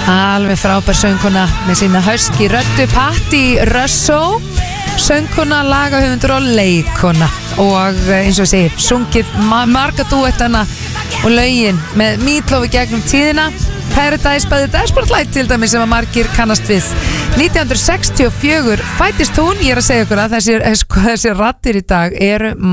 Alveg frábær söngkona með sína husky röddu, Patti Russo, söngkona, lagahöfundur og leikona og eins og ég segi, sungið marga dúettana og lögin með Meatloaf í gegnum tíðina. Paradise by the Dashboard Light til dæmis sem að margir kannast við. 1964 fæddist hún. Ég að segja ykkur að þessi raddir í dag eru